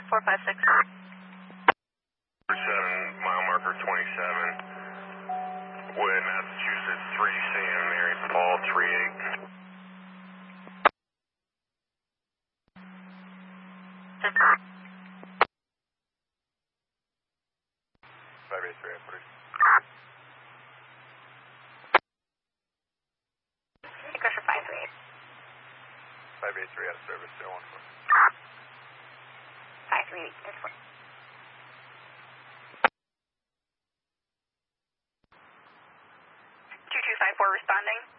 456. 7, mile marker 27. Wood, Massachusetts, 3 Sam, Mary Paul, 38. 583, please. Crusher 538. 583 out of service, 014. 538. 2254 responding.